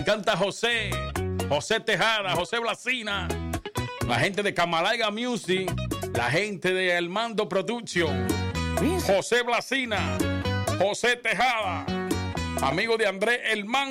canta José Tejada, José Blasina, la gente de Camalaiga Music, la gente de Armando Production, José Blasina, José Tejada, amigo de Andrés Elman.